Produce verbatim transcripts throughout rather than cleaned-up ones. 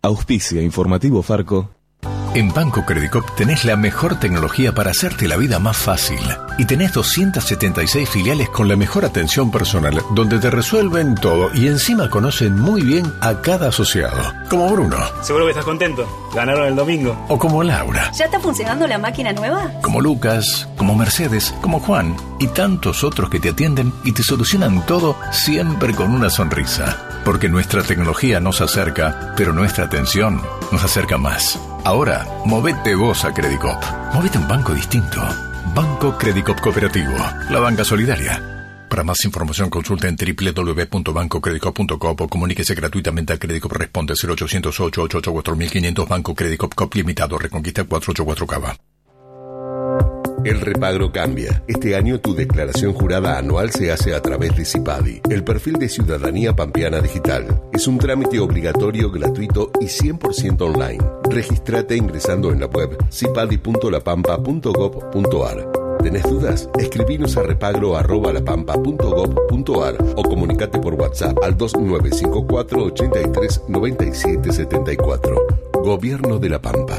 Auspicia Informativo Farco. En Banco Credicop tenés la mejor tecnología para hacerte la vida más fácil. Y tenés doscientas setenta y seis filiales con la mejor atención personal, donde te resuelven todo y encima conocen muy bien a cada asociado. Como Bruno. Seguro que estás contento. Ganaron el domingo. O como Laura. ¿Ya está funcionando la máquina nueva? Como Lucas, como Mercedes, como Juan y tantos otros que te atienden y te solucionan todo siempre con una sonrisa. Porque nuestra tecnología nos acerca, pero nuestra atención nos acerca más. Ahora, movete vos a Credicop. Movete a un banco distinto. Banco Credicop Cooperativo. La banca solidaria. Para más información consulta en doble u doble u doble u punto banco credicop punto com o comuníquese gratuitamente a Credicop. Responde cero ochocientos ocho, ocho ocho cuatro cinco cero cero. Banco Credicop Cop Limitado. Reconquista cuatrocientos ochenta y cuatro Cava. El repagro cambia. Este año tu declaración jurada anual se hace a través de CIPADI, el perfil de Ciudadanía Pampeana Digital. Es un trámite obligatorio, gratuito y cien por ciento online. Regístrate ingresando en la web cipadi punto la pampa punto gob punto ar. ¿Tenés dudas? Escribinos a repagro arroba lapampa punto gob punto ar o comunicate por WhatsApp al dos nueve cinco cuatro, ocho tres, nueve siete siete cuatro. Gobierno de La Pampa.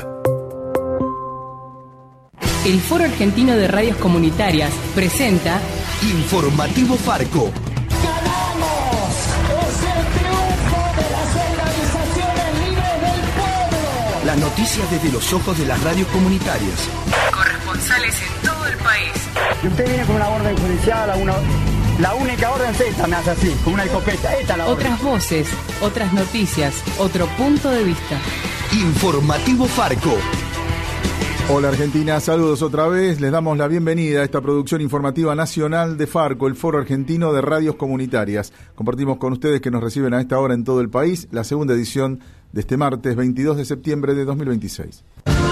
El Foro Argentino de Radios Comunitarias presenta Informativo Farco. ¡Ganamos! ¡Es el triunfo de las organizaciones libres del pueblo! Las noticias desde los ojos de las radios comunitarias. Corresponsales en todo el país. Y usted viene con una orden judicial, una, la única orden es esta, me hace así, con una escopeta. Esta es la orden. Otras voces, otras noticias, otro punto de vista. Informativo Farco. Hola Argentina, saludos otra vez. Les damos la bienvenida a esta producción informativa nacional de Farco, el Foro Argentino de Radios Comunitarias. Compartimos con ustedes que nos reciben a esta hora en todo el país la segunda edición de este martes veintidós de septiembre de dos mil veintiséis.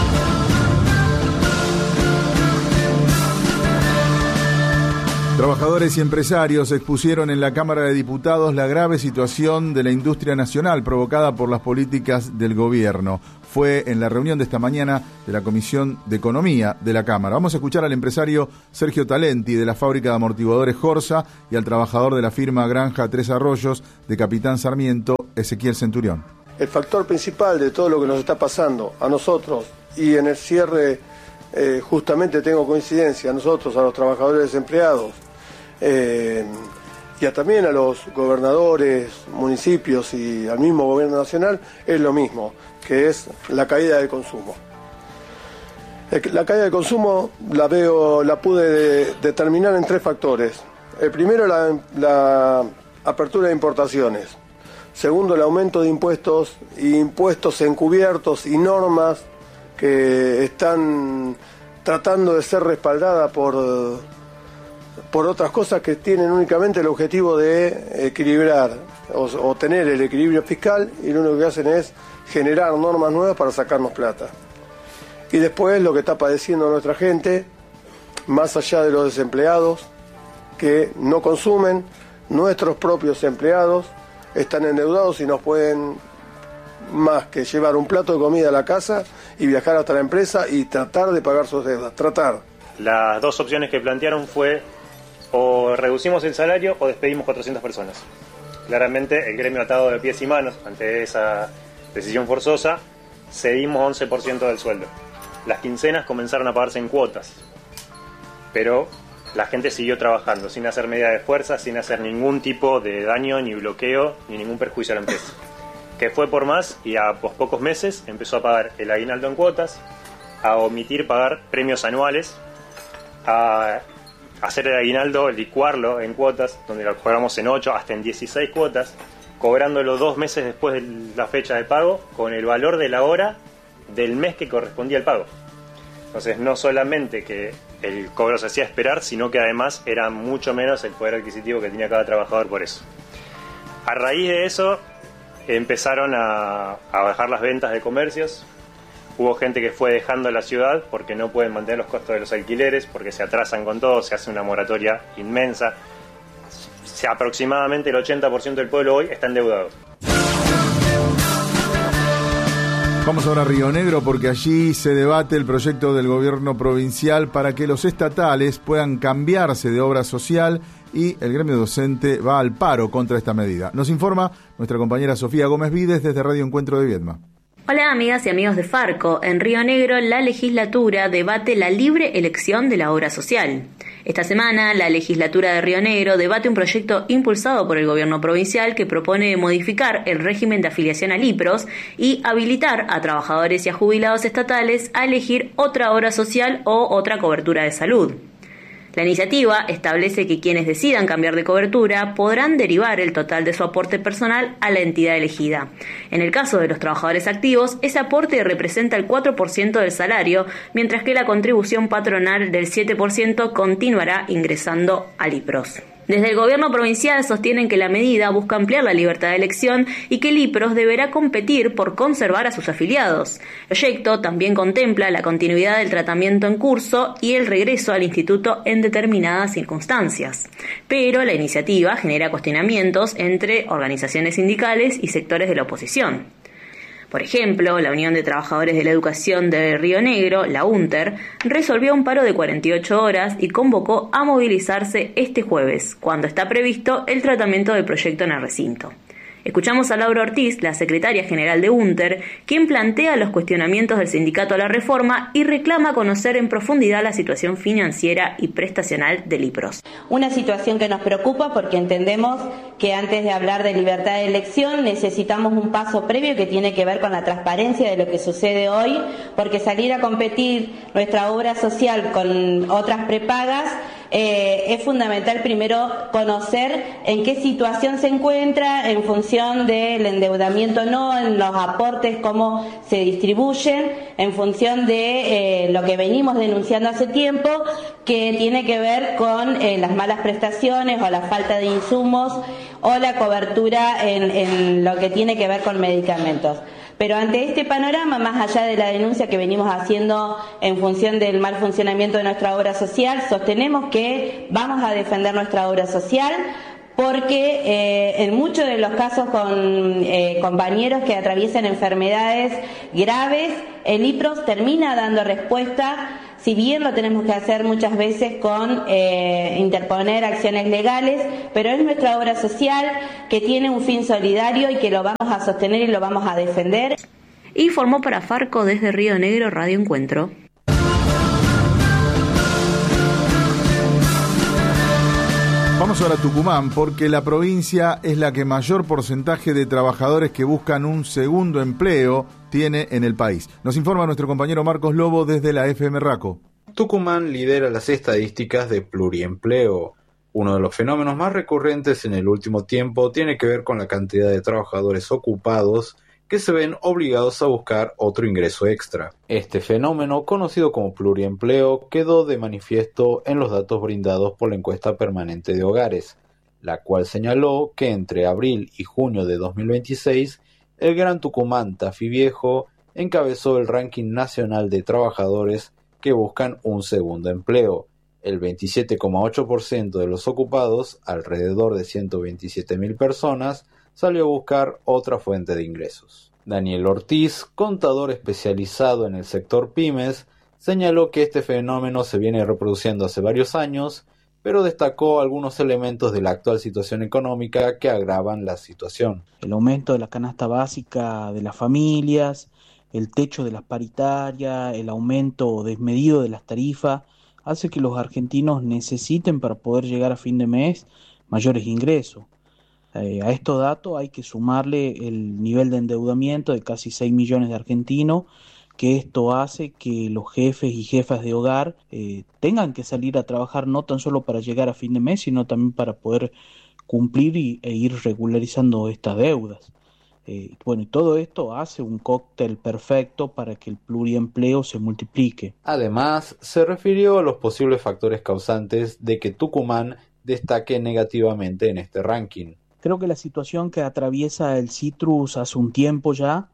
Trabajadores y empresarios expusieron en la Cámara de Diputados la grave situación de la industria nacional provocada por las políticas del gobierno. Fue en la reunión de esta mañana de la Comisión de Economía de la Cámara. Vamos a escuchar al empresario Sergio Talenti de la fábrica de amortiguadores Jorsa y al trabajador de la firma Granja Tres Arroyos de Capitán Sarmiento, Ezequiel Centurión. El factor principal de todo lo que nos está pasando a nosotros y en el cierre eh, justamente tengo coincidencia a nosotros, a los trabajadores desempleados, Eh, y a también a los gobernadores, municipios y al mismo gobierno nacional, es lo mismo, que es la caída del consumo. La caída del consumo la veo, la pude de, determinar en tres factores. El primero, la, la apertura de importaciones. Segundo, el aumento de impuestos, y impuestos encubiertos y normas que están tratando de ser respaldadas por... por otras cosas que tienen únicamente el objetivo de equilibrar o, o tener el equilibrio fiscal, y lo único que hacen es generar normas nuevas para sacarnos plata. Y después lo que está padeciendo nuestra gente, más allá de los desempleados que no consumen, nuestros propios empleados están endeudados y no pueden más que llevar un plato de comida a la casa y viajar hasta la empresa y tratar de pagar sus deudas, tratar. Las dos opciones que plantearon fue o reducimos el salario o despedimos cuatrocientas personas. Claramente el gremio atado de pies y manos ante esa decisión forzosa, cedimos once por ciento del sueldo. Las quincenas comenzaron a pagarse en cuotas, pero la gente siguió trabajando sin hacer medida de fuerza, sin hacer ningún tipo de daño, ni bloqueo, ni ningún perjuicio a la empresa. Que fue por más, y a los pocos meses empezó a pagar el aguinaldo en cuotas, a omitir pagar premios anuales, a hacer el aguinaldo, licuarlo en cuotas, donde lo cobramos en ocho, hasta en dieciséis cuotas, cobrándolo dos meses después de la fecha de pago, con el valor de la hora del mes que correspondía al pago. Entonces, no solamente que el cobro se hacía esperar, sino que además era mucho menos el poder adquisitivo que tenía cada trabajador por eso. A raíz de eso, empezaron a, a bajar las ventas de comercios. Hubo gente que fue dejando la ciudad porque no pueden mantener los costos de los alquileres, porque se atrasan con todo, se hace una moratoria inmensa. Se, aproximadamente el ochenta por ciento del pueblo hoy está endeudado. Vamos ahora a Río Negro porque allí se debate el proyecto del gobierno provincial para que los estatales puedan cambiarse de obra social y el gremio docente va al paro contra esta medida. Nos informa nuestra compañera Sofía Gómez Vides desde Radio Encuentro de Viedma. Hola amigas y amigos de Farco. En Río Negro, la legislatura debate la libre elección de la obra social. Esta semana, la legislatura de Río Negro debate un proyecto impulsado por el gobierno provincial que propone modificar el régimen de afiliación al I P R O S y habilitar a trabajadores y a jubilados estatales a elegir otra obra social o otra cobertura de salud. La iniciativa establece que quienes decidan cambiar de cobertura podrán derivar el total de su aporte personal a la entidad elegida. En el caso de los trabajadores activos, ese aporte representa el cuatro por ciento del salario, mientras que la contribución patronal del siete por ciento continuará ingresando al I P R O S. Desde el gobierno provincial sostienen que la medida busca ampliar la libertad de elección y que el I P R O S deberá competir por conservar a sus afiliados. El proyecto también contempla la continuidad del tratamiento en curso y el regreso al instituto en determinadas circunstancias. Pero la iniciativa genera cuestionamientos entre organizaciones sindicales y sectores de la oposición. Por ejemplo, la Unión de Trabajadores de la Educación de Río Negro, la UNTER, resolvió un paro de cuarenta y ocho horas y convocó a movilizarse este jueves, cuando está previsto el tratamiento del proyecto en el recinto. Escuchamos a Laura Ortiz, la secretaria general de UNTER, quien plantea los cuestionamientos del sindicato a la reforma y reclama conocer en profundidad la situación financiera y prestacional del I P R O S. Una situación que nos preocupa porque entendemos que antes de hablar de libertad de elección necesitamos un paso previo que tiene que ver con la transparencia de lo que sucede hoy, porque salir a competir nuestra obra social con otras prepagas Eh, es fundamental primero conocer en qué situación se encuentra en función del endeudamiento, no en los aportes, cómo se distribuyen, en función de eh, lo que venimos denunciando hace tiempo, que tiene que ver con eh, las malas prestaciones o la falta de insumos o la cobertura en, en lo que tiene que ver con medicamentos. Pero ante este panorama, más allá de la denuncia que venimos haciendo en función del mal funcionamiento de nuestra obra social, sostenemos que vamos a defender nuestra obra social porque eh, en muchos de los casos con eh, compañeros que atraviesan enfermedades graves, el I P R O S termina dando respuesta, si bien lo tenemos que hacer muchas veces con eh, interponer acciones legales, pero es nuestra obra social que tiene un fin solidario y que lo vamos a sostener y lo vamos a defender. Informó para Farco desde Río Negro Radio Encuentro. Vamos ahora a Tucumán, porque la provincia es la que mayor porcentaje de trabajadores que buscan un segundo empleo tiene en el país. Nos informa nuestro compañero Marcos Lobo desde la F M Raco. Tucumán lidera las estadísticas de pluriempleo. Uno de los fenómenos más recurrentes en el último tiempo tiene que ver con la cantidad de trabajadores ocupados que se ven obligados a buscar otro ingreso extra. Este fenómeno, conocido como pluriempleo, quedó de manifiesto en los datos brindados por la encuesta permanente de hogares, la cual señaló que entre abril y junio de dos mil veintiséis, el Gran Tucumán Tafí Viejo encabezó el ranking nacional de trabajadores que buscan un segundo empleo. El veintisiete coma ocho por ciento de los ocupados, alrededor de ciento veintisiete mil personas, salió a buscar otra fuente de ingresos. Daniel Ortiz, contador especializado en el sector pymes, señaló que este fenómeno se viene reproduciendo hace varios años, pero destacó algunos elementos de la actual situación económica que agravan la situación. El aumento de la canasta básica de las familias, el techo de las paritarias, el aumento desmedido de las tarifas, hace que los argentinos necesiten para poder llegar a fin de mes mayores ingresos. Eh, a estos datos hay que sumarle el nivel de endeudamiento de casi seis millones de argentinos, que esto hace que los jefes y jefas de hogar eh, tengan que salir a trabajar no tan solo para llegar a fin de mes, sino también para poder cumplir y, e ir regularizando estas deudas. Eh, bueno, y todo esto hace un cóctel perfecto para que el pluriempleo se multiplique. Además, se refirió a los posibles factores causantes de que Tucumán destaque negativamente en este ranking. Creo que la situación que atraviesa el citrus hace un tiempo ya,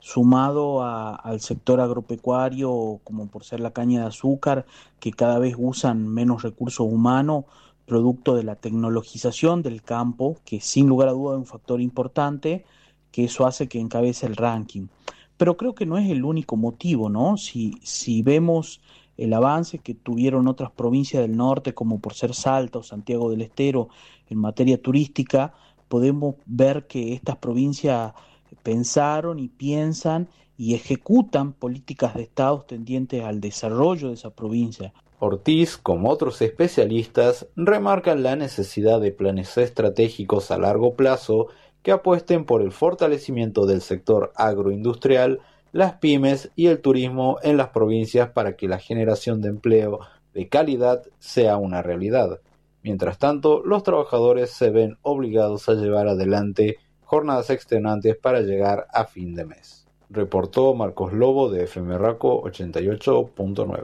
sumado a, al sector agropecuario, como por ser la caña de azúcar, que cada vez usan menos recursos humanos, producto de la tecnologización del campo, que sin lugar a duda es un factor importante, que eso hace que encabece el ranking. Pero creo que no es el único motivo, ¿no? Si, si vemos el avance que tuvieron otras provincias del norte, como por ser Salta o Santiago del Estero, en materia turística, podemos ver que estas provincias pensaron y piensan y ejecutan políticas de Estado tendientes al desarrollo de esa provincia. Ortiz, como otros especialistas, remarcan la necesidad de planes estratégicos a largo plazo que apuesten por el fortalecimiento del sector agroindustrial, las pymes y el turismo en las provincias para que la generación de empleo de calidad sea una realidad. Mientras tanto, los trabajadores se ven obligados a llevar adelante jornadas extenuantes para llegar a fin de mes. Reportó Marcos Lobo de F M Raco ochenta y ocho punto nueve.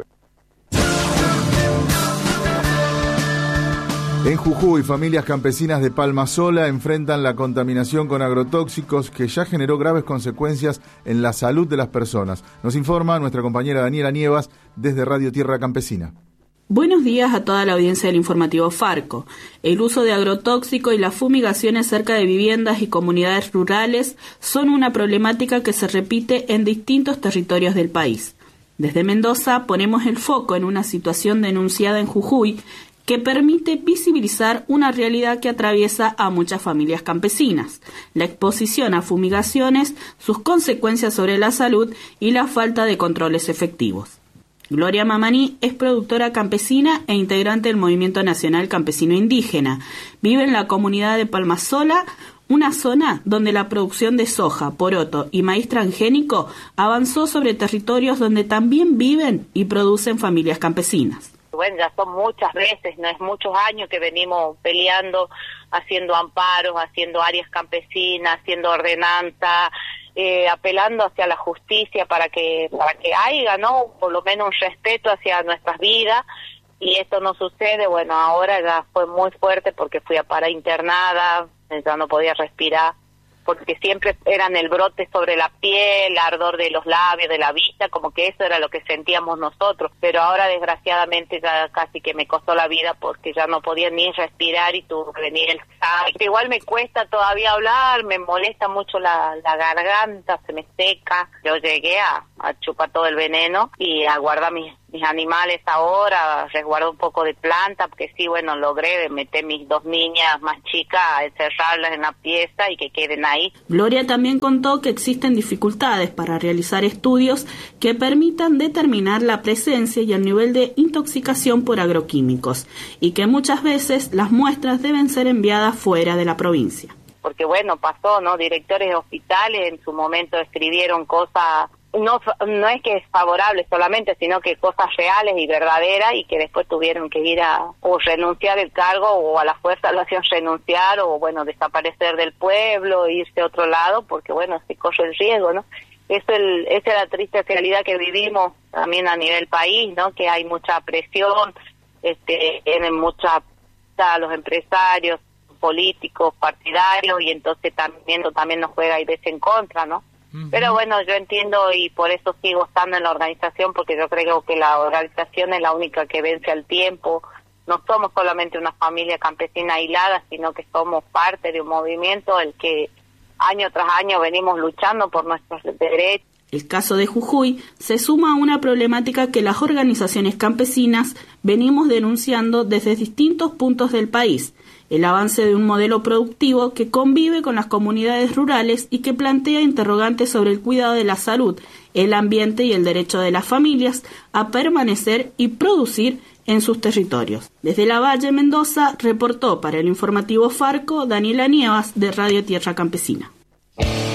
En Jujuy, familias campesinas de Palma Sola enfrentan la contaminación con agrotóxicos que ya generó graves consecuencias en la salud de las personas. Nos informa nuestra compañera Daniela Nievas desde Radio Tierra Campesina. Buenos días a toda la audiencia del informativo Farco. El uso de agrotóxicos y las fumigaciones cerca de viviendas y comunidades rurales son una problemática que se repite en distintos territorios del país. Desde Mendoza ponemos el foco en una situación denunciada en Jujuy que permite visibilizar una realidad que atraviesa a muchas familias campesinas: la exposición a fumigaciones, sus consecuencias sobre la salud y la falta de controles efectivos. Gloria Mamaní es productora campesina e integrante del Movimiento Nacional Campesino Indígena. Vive en la comunidad de Palma Sola, una zona donde la producción de soja, poroto y maíz transgénico avanzó sobre territorios donde también viven y producen familias campesinas. Bueno, ya son muchas veces, no es muchos años que venimos peleando, haciendo amparos, haciendo áreas campesinas, haciendo ordenanza, eh, apelando hacia la justicia para que para que haya, ¿no?, por lo menos un respeto hacia nuestras vidas, y esto no sucede. Bueno, ahora ya fue muy fuerte porque fui a parar internada, ya no podía respirar, porque siempre eran el brote sobre la piel, el ardor de los labios, de la vista, como que eso era lo que sentíamos nosotros. Pero ahora, desgraciadamente, ya casi que me costó la vida porque ya no podía ni respirar y tuve que venir el sangre. Igual me cuesta todavía hablar, me molesta mucho la, la garganta, se me seca. Yo llegué a, a chupar todo el veneno y a guardar mis, mis animales ahora, resguardo un poco de planta, porque sí, bueno, logré meter mis dos niñas más chicas, encerrarlas en la pieza y que queden ahí. Gloria también contó que existen dificultades para realizar estudios que permitan determinar la presencia y el nivel de intoxicación por agroquímicos, y que muchas veces las muestras deben ser enviadas fuera de la provincia. Porque bueno, pasó, ¿no? Directores de hospitales en su momento escribieron cosas, no no es que es favorable solamente, sino que cosas reales y verdaderas, y que después tuvieron que ir a o renunciar el cargo, o a la fuerza lo hacían renunciar, o bueno, desaparecer del pueblo, irse a otro lado, porque bueno, se corre el riesgo, ¿no? Eso el, esa es la triste realidad que vivimos también a nivel país, ¿no? Que hay mucha presión, este, tienen mucha, los empresarios, políticos, partidarios, y entonces también, también nos juega y veces en contra, ¿no? Pero bueno, yo entiendo, y por eso sigo estando en la organización, porque yo creo que la organización es la única que vence al tiempo. No somos solamente una familia campesina aislada, sino que somos parte de un movimiento el que año tras año venimos luchando por nuestros derechos. El caso de Jujuy se suma a una problemática que las organizaciones campesinas venimos denunciando desde distintos puntos del país: el avance de un modelo productivo que convive con las comunidades rurales y que plantea interrogantes sobre el cuidado de la salud, el ambiente y el derecho de las familias a permanecer y producir en sus territorios. Desde La Valle, Mendoza, reportó para el informativo Farco Daniela Nievas de Radio Tierra Campesina.